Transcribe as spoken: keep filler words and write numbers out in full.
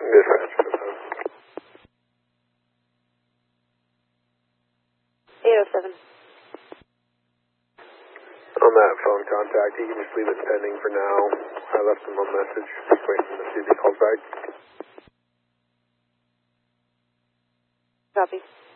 Dispatch. eight oh seven. On that phone contact, you can just leave it pending for now. I left him a message. Just waiting to see if he calls back. Copy.